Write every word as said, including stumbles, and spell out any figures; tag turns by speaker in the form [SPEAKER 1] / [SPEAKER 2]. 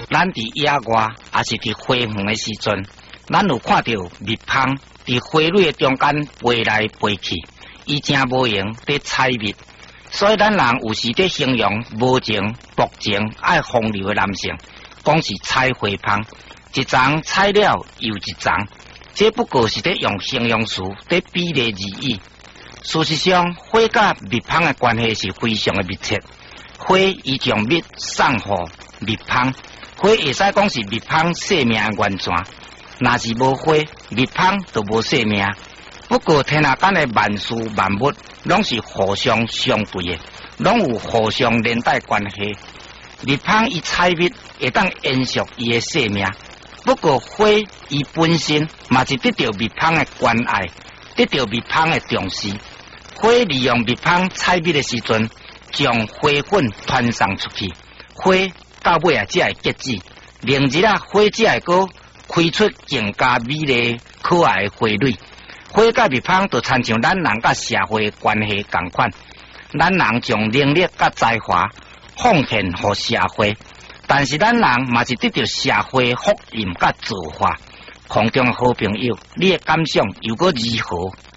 [SPEAKER 1] 咱伫野外，也是伫花园的时阵，咱有看到蜜蜂伫花蕊的中间飞来飞去，伊真无闲伫采蜜。所以咱人有时伫形容无情、薄情、爱风流的男性，讲是采花蜂，一丛采了又一丛，这不过是伫用形容词伫比例而已。事实上，花甲蜜蜂的关系是非常的密切。花伊将蜜送予蜜蜂，花会使讲是蜜蜂生命的源泉。若是无花，蜜蜂就无生命。不过天下间的万事万物，拢是互相相对的，拢有互相连带关系。蜜蜂伊采蜜会当延续伊的生命，不过花伊本身嘛是得到蜜蜂的关爱，得到蜜蜂的重视。花利用蜜蜂采蜜的时阵，将花粉传送出去，花到尾啊才会结籽。明日啊，花才会个开出更加美丽可爱的花蕊。花甲蜜蜂就亲像咱人甲社会关系同款，咱人将能力甲才华奉献给社会，但是咱人嘛是得到社会福音甲造化。空中的好朋友，你的感想又搁如何？